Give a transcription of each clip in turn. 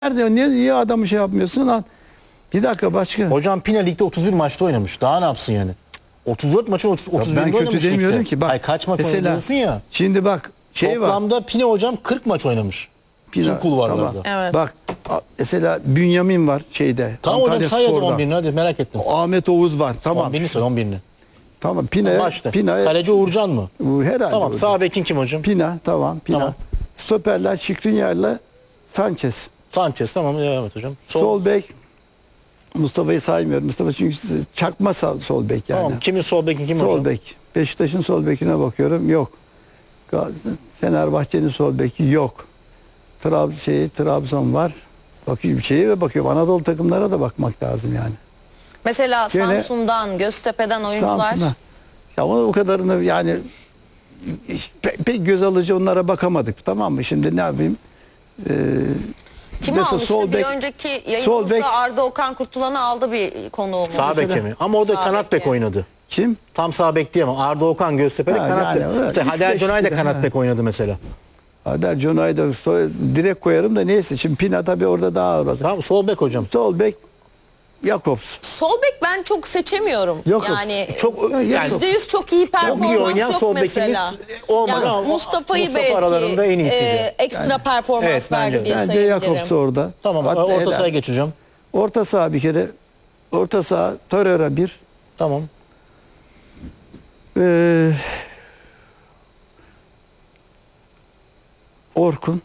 Nerede? Niye adamı şey yapmıyorsun lan? Bir dakika başka. Hocam Pina ligde 31 maçta oynamış. Daha ne yapsın yani? 34 maçın 31'inde Ben oynamış kötü demiyorum ligde. ki. Bak, Ay kaç maç mesela, oynuyorsun ya? Şimdi bak şey var. Toplamda Pina hocam 40 maç oynamış. Tüm kulvarlarda. Tamam. Evet. Bak mesela Bünyamin var şeyde. Tamam hocam say hadi Spor'da. 11'ini hadi merak ettim. Ahmet Oğuz var. Tamam. 11'ini say 11'ini. Tamam. Pina. Kaleci Uğurcan mı? Bu herhalde. Tamam. Uğurcan. Sağ bekin kim hocam? Pina. Tamam. Pina. Tamam. Stoperler Şikrinyar'la Sanchez. Sanchez tamam evet hocam. Sol bek Mustafa'yı saymıyorum. Mustafa çünkü çakma sol bek yani. Tamam. Kimin sol bekin kim hocam? Sol bek. Beşiktaş'ın sol bekine bakıyorum. Yok. Fenerbahçe'nin sol beki yok. Trabzon var. Bakıyorum. Anadolu takımlara da bakmak lazım yani. Mesela Gene, Samsun'dan, Göztepe'den oyuncular. Samsun'a. Ya o kadarını yani pek göz alıcı onlara bakamadık. Tamam mı? Şimdi ne yapayım? Kim almıştı? Bir önceki yayınımızda Arda Okan Kurtulan'ı aldı bir konuğumuz. Sağ beke mi? Ama o da kanat bek oynadı. Kim? Tam sağ bek diyemem. Arda Okan Göztepe'de kanat bek. Mesela Hader Conay da kanat bek oynadı mesela. Hader Conay'ı da direkt koyarım da neyse. Şimdi Pina tabii orada daha ağır. Tamam sol bek hocam. Sol bek Jakobs. Sol bek ben çok seçemiyorum. Yok, yani çok %100 çok iyi performans yok sol mesela. Olmadı ama Mustafa'yı Mustafa aralarında en iyisiydi. Ekstra performans evet, verdi diye bence sayabilirim. Jakobs orada. Tamam orta sahaya geçeceğim. Orta saha bir kere. Orta saha Torreira 1. Tamam. Orkun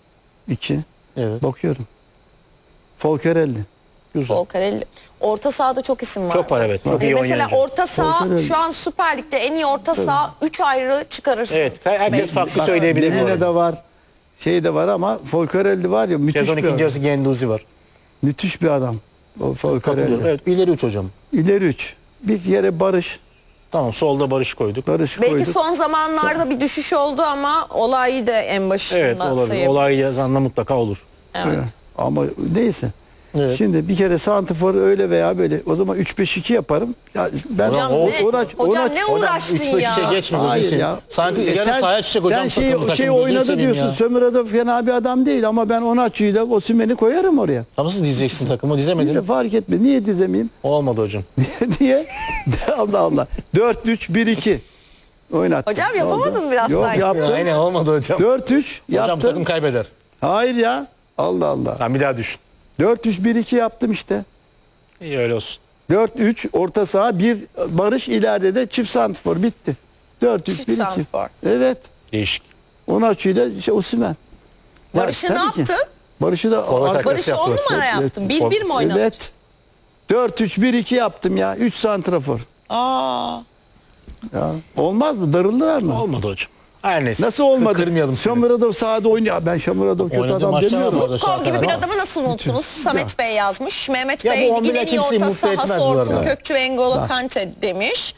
2. Evet. Bakıyorum. Folkerelli. Güzel. Volcarelli. Orta sahada çok isim var. Çok var evet. Çok iyi Mesela oynayan. orta saha Volcarelli. şu an Süper Lig'de en iyi orta saha 3 ayrı çıkarırsın. Evet. Herkes farklı söyleyebilir. Lemine de var. Şey de var ama Folkerelli var ya müthiş Sezon bir ikinci adam. yarısı Genduzi var. Müthiş bir adam. O Folkerelli. Evet. İleri 3 hocam. İleri 3. Bir yere Barış. Tamam solda Barış koyduk. Barış Belki koyduk. son zamanlarda bir düşüş oldu ama Olay'ı da en başında Evet olabilir. sayabiliriz. Olay yazanla mutlaka olur. Evet. Ama neyse. Evet. Şimdi bir kere santifor öyle veya böyle. O zaman 3-5-2 yaparım. Ya ben Hocam ne uğraştın 3-5-2'ye ya? geçme Hayır gözünü ya. Sanki yarın sahaya çıkacak hocam sen takım şey gözünü oynadı seveyim diyorsun. ya. Sömür'de fena bir adam değil ama ben Onaçu'yla Osimhen'i koyarım oraya. Nasıl dizeceksin takımı? Dizemedin. Niye fark etme. Niye dizemeyeyim? Olmadı hocam. Niye? Allah Allah. 4-3-1-2 oynat. Hocam yapamadın biraz Yok sanki. yaptım. Aynen olmadı hocam. 4-3 Hocam yaptım. takım kaybeder. Hayır ya. Allah Allah. Tamam bir daha düşün. 4-3-1-2 yaptım işte. İyi öyle olsun. 4-3 orta saha, bir Barış, ileride de çift santifor bitti. 4-3-1-2. Çift santifor. Evet. Değişik. Onaçu'yla Osimhen. Barış'ı ne yaptın? Barış'ı da Forvet arkası Barış'ı 10 yaptılar. numara yaptın. 1-1 mi oynadın? Evet. 4-3-1-2 yaptım ya. 3 santrafor. Aa. Ya olmaz mı? Darıldılar mı? Olmadı hocam. Her neyse. Nasıl olmadı? Kırmayalım seni. Şamuradov sahada oynuyor. Ben Şamuradov kötü Oynadığı adam maçlar demiyorum. var orada. Kov gibi bir Ama- adamı nasıl unuttunuz? Samet Bey yazmış. Mehmet Ya bu Bey 11'ler ligin en iyi kimseyi orta mutlu etmez sahası bu Orkun arada. Kökçü ve N'Golo Kante demiş.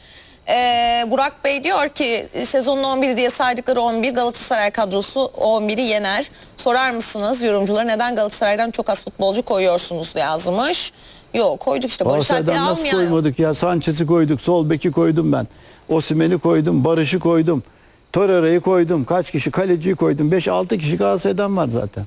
Burak Bey diyor ki sezonun 11 diye saydıkları 11 Galatasaray kadrosu 11'i yener. Sorar mısınız yorumculara neden Galatasaray'dan çok az futbolcu koyuyorsunuz yazmış. Yok koyduk işte Barış Alper'i Galatasaray'dan nasıl almayan. koymadık ya? Sanchez'i koyduk. Sol beki koydum ben. Osimhen'i koydum. Barış'ı koydum. Torreira'yı koydum. Kaç kişi? Kaleciyi koydum. 5-6 kişi Galatasaray'dan var zaten.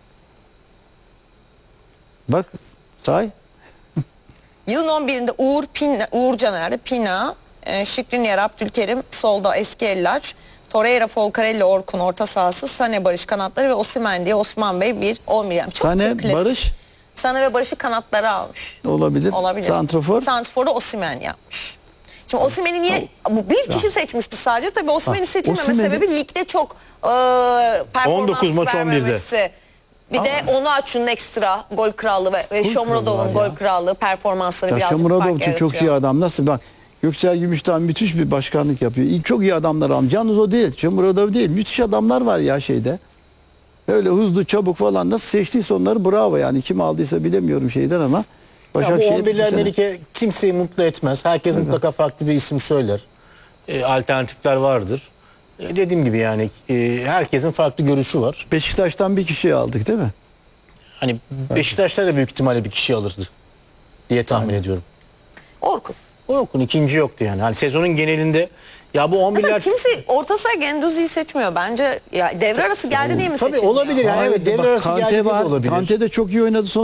Bak say. Yılın 11'inde Uğur Caner'de Pina, Şikrinyar, Abdülkerim, solda Eski Ellaç, Torreira, Folcarelli, Orkun orta sahası, Sane, Barış kanatları ve Osimhen diye Osman Bey bir 11 yapmış. Çok Sane, klasik. Barış Sane ve Barış'ı kanatlara almış. olabilir. Olabilir. Santrofor. Santrfor'da Osimhen yapmış. Şimdi Osimhen'i niye bu bir kişi seçmişti sadece. Tabii Osimhen'i seçilmeme Osimhen'i- sebebi ligde çok performans 19 maç 11'de. vermemesi. Bir de Onaçu'nun ekstra gol krallığı ve Shomurodov'un var ya. gol krallığı performansları Ya birazcık Şamuradov fark çok iyi yaratıyor. adam. Nasıl bak. Göksel Gümüşdağ müthiş bir başkanlık yapıyor. Çok iyi adamlar almış. Yalnız o değil. Şamuradov değil. Müthiş adamlar var ya şeyde. Öyle hızlı çabuk falan nasıl seçtiyse onları bravo yani. Kim aldıysa bilemiyorum şeyden ama. Ya bu Başakşehir 11'ler sene- Melike kimseyi mutlu etmez. Herkes mutlaka farklı bir isim söyler. Alternatifler vardır. Dediğim gibi yani herkesin farklı görüşü var. Beşiktaş'tan bir kişiyi aldık değil mi? Hani Beşiktaş'ta da büyük ihtimalle bir kişi alırdı diye tahmin ediyorum. Orkun. Orkun ikinci yoktu yani. Hani sezonun genelinde ya bu Mesela 11'ler kimse orta saha Genduzi'yi seçmiyor. Bence ya devre arası geldi diye mi tabii seçilmiyor? olabilir yani. Hayır, Evet devre bak, arası geldi Kante diye de var. olabilir. Kante de çok iyi oynadı son